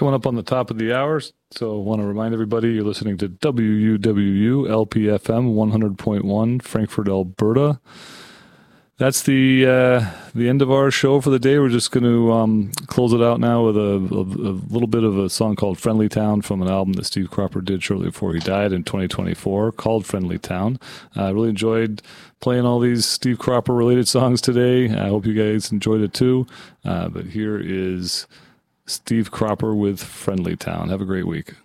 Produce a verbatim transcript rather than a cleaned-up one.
coming up on the top of the hour. So I want to remind everybody you're listening to W U W U L P F M one hundred point one, Frankfurt, Alberta. That's the uh, the end of our show for the day. We're just going to um, close it out now with a, a, a little bit of a song called Friendly Town from an album that Steve Cropper did shortly before he died in twenty twenty-four called Friendly Town. I uh, really enjoyed playing all these Steve Cropper related songs today. I hope you guys enjoyed it too. Uh, but here is Steve Cropper with Friendly Town. Have a great week.